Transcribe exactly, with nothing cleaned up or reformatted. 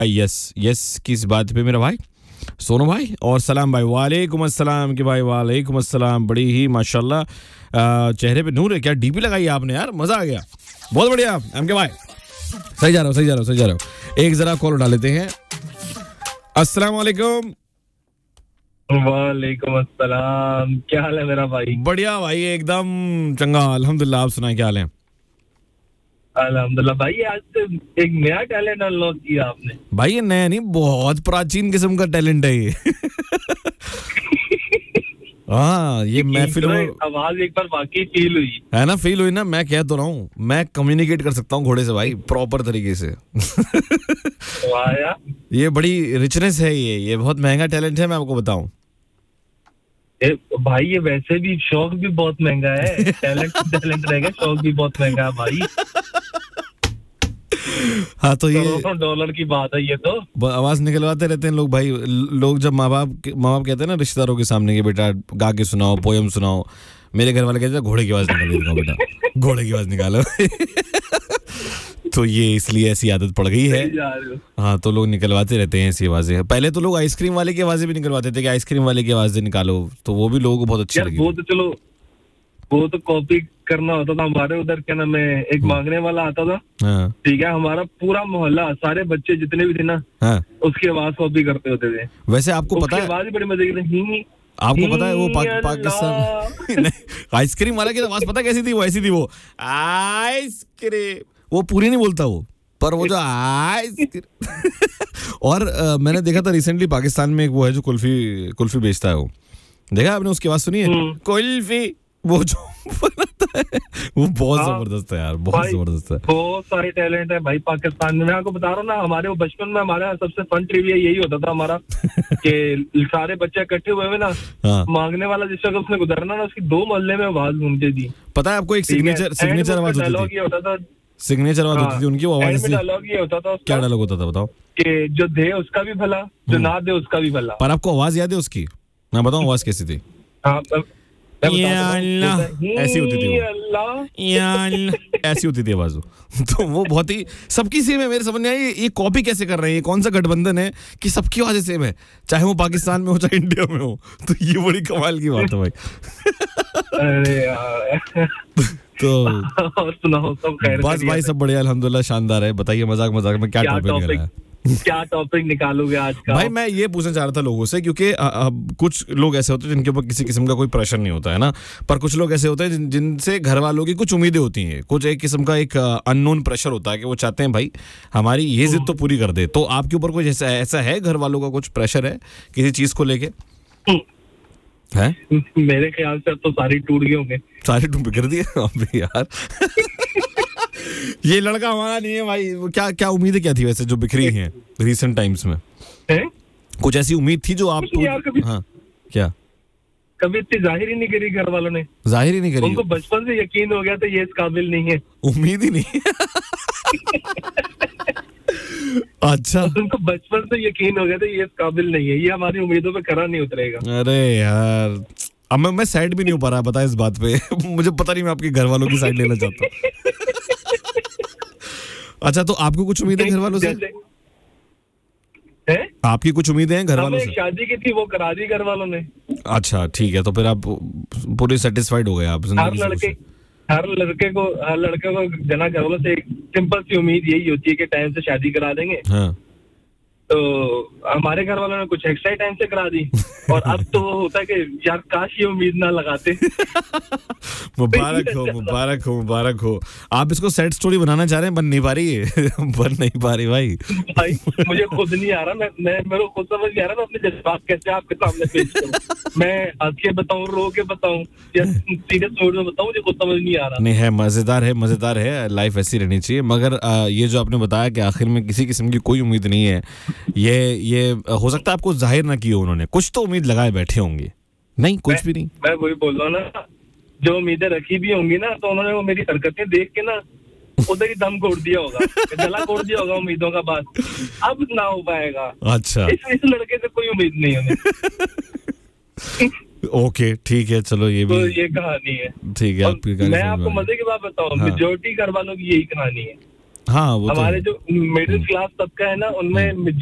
Yes yes किस बात पे मेरा भाई सोनू भाई? और सलाम भाई, वालेकुम अस्सलाम के भाई, वालेकुम अस्सलाम। बड़ी ही माशाल्लाह चेहरे पे नूर है। क्या डीपी लगाई आपने यार, मजा आ गया, बहुत बढ़िया एम के भाई। सही जा रहा हो सही जा रहा हो सही जा रहा हो। एक जरा कॉल उठा लेते हैं। अस्सलाम वालेकुम। वालेकुम अस्सलाम, क्या हाल है मेरा भाई? बढ़िया भाई, एकदम चंगा अल्हम्दुलिल्लाह। आप सुनाए क्या हाल है? अल्हम्दुलिल्लाह भाई, आज तो एक नया टैलेंट अनलॉक किया आपने। भाई ये नया नहीं, बहुत प्राचीन किस्म का टैलेंट है ये। हाँ, ये महफिलों में आवाज एक बार वाकई फील हुई है ना, फील हुई ना। मैं कह तो रहा हूँ, मैं कम्युनिकेट कर सकता हूँ घोड़े से भाई, प्रॉपर तरीके से। वाह यार, ये बड़ी रिचनेस है, ये ये बहुत महंगा टैलेंट है, मैं आपको बताऊं। ए, भाई ये वैसे भी शौक भी बहुत महंगा है। टैलेंट टैलेंट रहेगा, शौक भी बहुत महंगा है भाई। हाँ तो ये डॉलर की बात है ये तो। आवाज निकलवाते रहते हैं लोग भाई। लोग जब माँ बाप माँ बाप कहते हैं ना रिश्तेदारों के सामने कि बेटा गा के सुनाओ, पोयम सुनाओ, मेरे घर वाले कहते हैं घोड़े की आवाज निकालो बेटा, घोड़े की आवाज निकालो। तो ये इसलिए ऐसी आदत पड़ गई है। हाँ, तो लोग निकलवाते रहते हैं ऐसी आवाजें। पहले तो लोग आइसक्रीम वाले की आवाजें भी निकलवाते थे कि आइसक्रीम वाले की आवाजें निकालो, तो वो भी लोगों को बहुत अच्छी लगी। वो तो चलो, वो तो कॉपी करना होता था हमारे उधर। क्या नाम है, एक मांगने वाला आता था, ठीक है, हमारा पूरा मोहल्ला, सारे बच्चे जितने भी थे ना, हाँ। उसकी आवाज कॉपी करते होते थे। वैसे आपको पता है, आवाज भी बड़ी मजे की थी। आपको पता है वो पा, पाकिस्तान आइसक्रीम वाला की आवाज पता कैसी थी? वो ऐसी थी, वो आइसक्रीम, वो पूरी नहीं बोलता वो, पर वो जो आइसक्रीम। और आ, मैंने देखा था रिसेंटली पाकिस्तान में एक वो है जो कुल्फी कुल्फी बेचता है, वो देखा आपने? उसकी आवाज सुनी है? कुल्फी, वो जो बनाता है वो बहुत जबरदस्त है यार, बहुत जबरदस्त है। बहुत सारे टैलेंट है भाई पाकिस्तान में। मैं आपको बता रहा हूँ ना, हमारे वो बचपन में हमारा सबसे फन ट्रिविया यही होता था हमारा कि सारे बच्चे इकट्ठे हुए हुए ना, हाँ। मांगने वाला जिस वक्त उसने गुजरना ना, उसकी दो मोहल्ले में आवाज घूमती थी। पता है आपको? एक सिग्नेचर सिग्नेचर आवाज होती थी, सिग्नेचर आवाज होती थी उनकी, वो आवाज से डायलॉग ये होता था। क्या डायलॉग होता था बताओ? कि जो दे उसका भी भला, जो ना दे उसका भी भला। पर आपको आवाज याद है उसकी? मैं बताऊं आवाज कैसी थी? या अल्लाह, ऐसी होती थी वो, या अल्लाह, ऐसी होती थी आवाज। तो वो बहुत ही सबकी सेम है, मेरे समझ में आई ये कॉपी कैसे कर रहे हैं, ये कौन सा गठबंधन है कि सबकी आवाजें सेम है, चाहे वो पाकिस्तान में हो चाहे इंडिया में हो। तो ये बड़ी कमाल की बात है भाई। अरे यार, तो और सुनाओ, सब खैर? बस भाई सब बढ़िया अल्हम्दुलिल्लाह, शानदार है। बताइए मजाक मजाक में क्या टॉपिक निकाला है? क्या टॉपिक निकालोगे आज का? भाई मैं ये पूछना चाह रहा था लोगों से, क्योंकि आ, आ, कुछ लोग ऐसे होते हैं जिनके ऊपर किसी किस्म का कोई प्रेशर नहीं होता है ना, पर कुछ लोग ऐसे होते हैं जिन, जिनसे घर वालों की कुछ उम्मीदें होती हैं, कुछ एक किस्म का एक अननोन प्रेशर होता है कि वो चाहते हैं भाई हमारी ये जिद तो पूरी कर दे। तो आपके ऊपर कुछ ऐसा ऐसा है, घर वालों का कुछ प्रेशर है किसी चीज को लेके? है मेरे ख्याल से अब तो सारी टूट गए होंगे, सारे टूट बिखर दिए अबे यार। ये लड़का हमारा नहीं है भाई। क्या क्या उम्मीदें क्या थी वैसे जो बिखरी हैं रिसेंट टाइम्स में? है? कुछ ऐसी उम्मीद थी जो आप कभी, हाँ क्या कभी इतनी जाहिर ही नहीं करी घर वालों ने? जाहिर ही नहीं करी, उनको बचपन से यकीन हो गया था ये इस काबिल नहीं है, उम्मीद ही नहीं। अच्छा, उनको बचपन से यकीन हो गया था ये इस काबिल नहीं है, ये हमारी उम्मीदों पे खरा नहीं उतरेगा। अरे यार, अब मैं मैं साइड भी नहीं हो पा रहा बता इस बात पे। मुझे पता नहीं, मैं आपके घर वालों की साइड लेना चाहता हूँ। अच्छा, तो आपको कुछ उम्मीदें घर वालों से है? आपकी कुछ उम्मीदें हैं घर वालों से? शादी की थी, वो करा दी घर वालों ने। अच्छा ठीक है, तो फिर आप पूरे सेटिस्फाइड हो गए आप? हर लड़के हर लड़के को हर लड़के को जना घर वालों से एक सिंपल सी उम्मीद यही होती है कि टाइम से शादी करा देंगे। हाँ। तो हमारे घर वालों ने कुछ एक्स्ट्रा टाइम से करा दी, और अब तो वो होता है कि यार काश ये उम्मीद ना लगाते। मुबारक हो मुबारक हो मुबारक हो। आप इसको सेट स्टोरी बनाना चाह रहे हैं, बन नहीं पा रही है। बन नहीं पा रही भाई। भाई मुझे खुद नहीं आ रहा, मैं मैं मेरे को खुद समझ नहीं आ रहा मैं अपने जज्बात कैसे आपके सामने पेश करूं। मैं हंस के बताऊं, रो के बताऊं या सीरियस मोड में बताऊं, मुझे खुद समझ नहीं आ रहा। नहीं है, मजेदार है मजेदार है, लाइफ ऐसी रहनी चाहिए। मगर आ, ये जो आपने बताया कि आखिर में किसी किस्म की कोई उम्मीद नहीं है, ये ये हो सकता है आपको जाहिर ना की हो उन्होंने, कुछ तो उम्मीद लगाए बैठे होंगे। नहीं, कुछ भी नहीं। मैं वही बोल रहा हूँ ना, जो उम्मीदें रखी भी होंगी ना, तो उन्होंने वो मेरी हरकतें देख के ना उधर ही दम तोड़ दिया होगा, गला तोड़ दिया होगा उम्मीदों का। बात अब ना हो पाएगा। अच्छा, इस, इस लड़के से कोई उम्मीद नहीं है। ओके ठीक है, चलो ये भी तो ये कहानी है। ठीक है आपकी कहानी। मैं आपको मजे की बात बताऊँ, मेजॉरिटी घर वालों की यही कहानी है। हाँ वो तो हमारे है। जो मिडिल क्लास तबका है ना, उनमें